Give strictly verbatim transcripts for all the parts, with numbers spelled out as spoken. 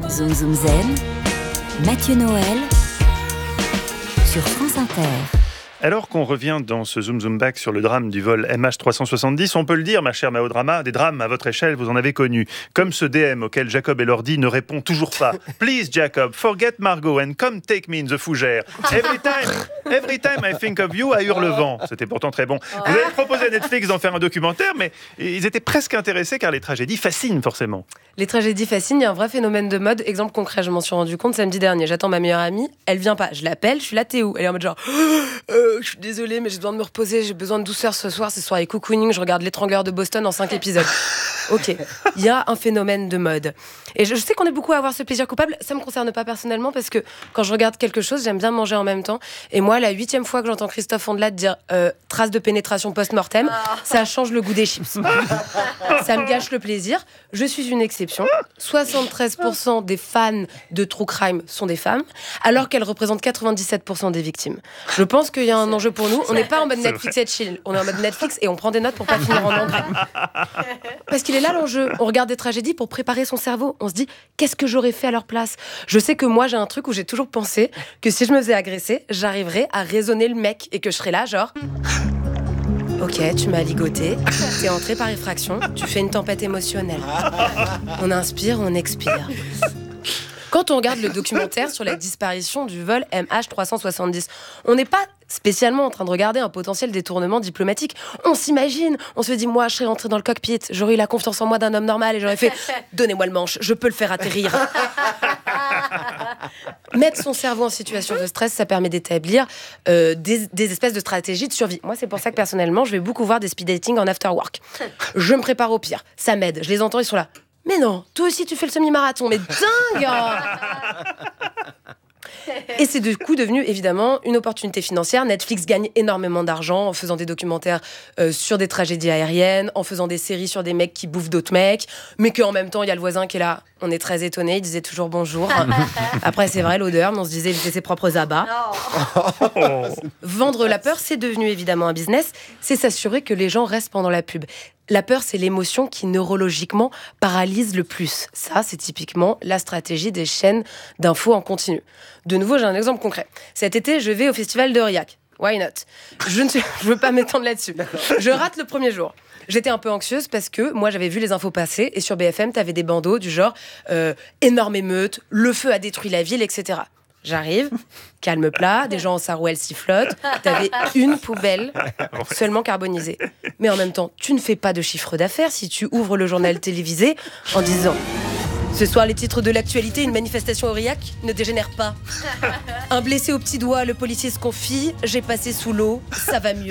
Zoom Zoom Zen, Mathieu Noël sur France Inter. Alors qu'on revient dans ce Zoom Zoom Back sur le drame du vol M H trois cent soixante-dix, on peut le dire, ma chère Mao Drama, des drames à votre échelle, vous en avez connu. Comme ce D M auquel Jacob Elordi ne répond toujours pas. Please Jacob, forget Margot and come take me in the fougère. Every time, every time I think of you à Hurlevent. C'était pourtant très bon. Vous avez proposé à Netflix d'en faire un documentaire, mais ils étaient presque intéressés car les tragédies fascinent forcément. Les tragédies fascinent, il y a un vrai phénomène de mode. Exemple concret, je m'en suis rendu compte samedi dernier. J'attends ma meilleure amie, elle vient pas. Je l'appelle, je suis là, t'es où ? Elle est en mode genre, euh, je suis désolée, mais j'ai besoin de me reposer, j'ai besoin de douceur ce soir, c'est soirée cocooning, je regarde L'étrangleur de Boston en cinq épisodes. Ok, il y a un phénomène de mode. Et je sais qu'on est beaucoup à avoir ce plaisir coupable, ça me concerne pas personnellement parce que quand je regarde quelque chose, j'aime bien manger en même temps. Et moi, la huitième fois que j'entends Christophe Ondelat dire euh, trace de pénétration post-mortem, ça change le goût des chips. Ça me gâche le plaisir. Je suis une exception. soixante-treize pour cent des fans de True Crime sont des femmes, alors qu'elles représentent quatre-vingt-dix-sept pour cent des victimes. Je pense qu'il y a un enjeu pour nous. On n'est pas en mode Netflix et chill. On est en mode Netflix et on prend des notes pour pas finir en anglais. Parce qu'il est là l'enjeu. On regarde des tragédies pour préparer son cerveau. On se dit, qu'est-ce que j'aurais fait à leur place ? Je sais que moi, j'ai un truc où j'ai toujours pensé que si je me faisais agresser, j'arriverais à raisonner le mec et que je serais là, genre... Ok, tu m'as ligoté, t'es entré par effraction, tu fais une tempête émotionnelle. On inspire, on expire. Quand on regarde le documentaire sur la disparition du vol M H trois cent soixante-dix, on n'est pas spécialement en train de regarder un potentiel détournement diplomatique. On s'imagine, on se dit, moi, je serais rentré dans le cockpit, j'aurais eu la confiance en moi d'un homme normal et j'aurais fait « Donnez-moi le manche, je peux le faire atterrir ». Mettre son cerveau en situation de stress, ça permet d'établir euh, des, des espèces de stratégies de survie. Moi, c'est pour ça que personnellement, je vais beaucoup voir des speed dating en after work. Je me prépare au pire, ça m'aide. Je les entends, ils sont là. Mais non, toi aussi tu fais le semi-marathon, mais dingue hein. Et c'est du coup devenu évidemment une opportunité financière. Netflix gagne énormément d'argent en faisant des documentaires euh, sur des tragédies aériennes, en faisant des séries sur des mecs qui bouffent d'autres mecs, mais qu'en même temps il y a le voisin qui est là. On est très étonnés, il disait toujours bonjour. Après c'est vrai l'odeur, mais on se disait il faisait ses propres abats. Vendre la peur, c'est devenu évidemment un business. C'est s'assurer que les gens restent pendant la pub. La peur, c'est l'émotion qui, neurologiquement, paralyse le plus. Ça, c'est typiquement la stratégie des chaînes d'infos en continu. De nouveau, j'ai un exemple concret. Cet été, je vais au festival de Aurillac. Why not ? Je ne suis... je veux pas m'étendre là-dessus. Je rate le premier jour. J'étais un peu anxieuse parce que moi, j'avais vu les infos passer et sur B F M, t'avais des bandeaux du genre euh, énorme émeute, le feu a détruit la ville, et cetera. J'arrive, calme plat, des gens en sarouel sifflotent, t'avais une poubelle seulement carbonisée. Mais en même temps, tu ne fais pas de chiffre d'affaires si tu ouvres le journal télévisé en disant « Ce soir, les titres de l'actualité, une manifestation à Aurillac ne dégénère pas. Un blessé au petit doigt, le policier se confie, j'ai passé sous l'eau, ça va mieux. »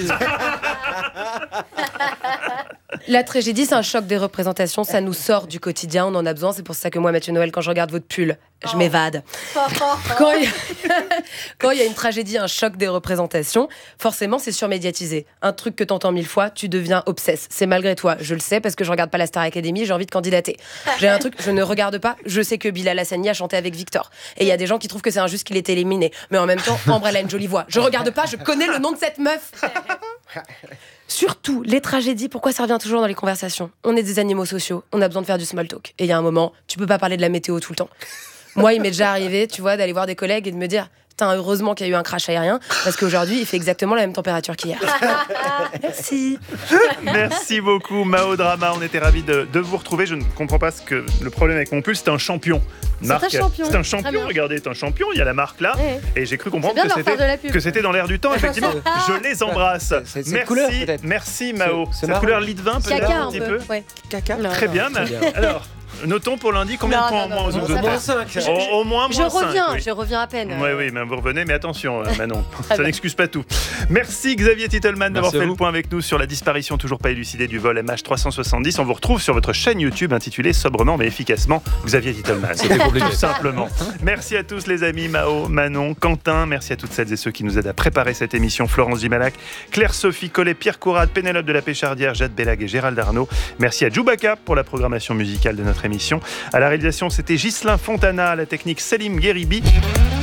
La tragédie, c'est un choc des représentations, ça nous sort du quotidien, on en a besoin. C'est pour ça que moi, Mathieu Noël, quand je regarde votre pull, je oh. m'évade. Quand il, y a... quand il y a une tragédie, un choc des représentations, forcément, c'est surmédiatisé. Un truc que t'entends mille fois, tu deviens obsesse. C'est malgré toi, je le sais, parce que je regarde pas la Star Academy, j'ai envie de candidater. J'ai un truc, je ne regarde pas, je sais que Bilal Hassani a chanté avec Victor. Et il y a des gens qui trouvent que c'est injuste qu'il ait été éliminé. Mais en même temps, Ambre, elle a une jolie voix. Je regarde pas, je connais le nom de cette meuf. Surtout, les tragédies, pourquoi ça revient toujours dans les conversations ? On est des animaux sociaux, on a besoin de faire du small talk. Et il y a un moment, tu peux pas parler de la météo tout le temps. Moi, il m'est déjà arrivé, tu vois, d'aller voir des collègues et de me dire « Putain, heureusement qu'il y a eu un crash aérien, parce qu'aujourd'hui, il fait exactement la même température qu'hier. » Merci. Merci beaucoup, Mao Drama. On était ravis de, de vous retrouver. Je ne comprends pas ce que le problème avec mon pull, c'est un champion. Marc, c'est un champion. C'est un champion, regardez, c'est un champion. Il y a la marque là. Ouais. Et j'ai cru comprendre que c'était, que c'était dans l'air du temps. Effectivement, je les embrasse. C'est, c'est merci, couleur, merci Mao. C'est, c'est cette couleur lit de vin, peut-être Caca, un petit peu. Ouais. Caca. Non, Très non, bien. Mais... Alors. Notons pour lundi combien non, de points en non, moins non, aux non, Zoom non, cinq. je, je, Au, au moins je moins reviens, cinq, oui. je reviens à peine. Oui, oui, mais vous revenez, mais attention, euh, Manon, ça bien. n'excuse pas tout. Merci Xavier Titelman d'avoir Merci fait le point avec nous sur la disparition toujours pas élucidée du vol M H trois cent soixante-dix. On vous retrouve sur votre chaîne YouTube intitulée sobrement mais efficacement Xavier Titelman. C'était compliqué. Tout simplement. Merci à tous les amis, Mao, Manon, Quentin. Merci à toutes celles et ceux qui nous aident à préparer cette émission. Florence Gimalac, Claire-Sophie Collet, Pierre Courade, Pénélope de la Péchardière, Jade Bellag et Gérald Arnaud. Merci à Djoubaka pour la programmation musicale de notre émission. À la réalisation, c'était Ghislain Fontana, à la technique Selim Gueribi.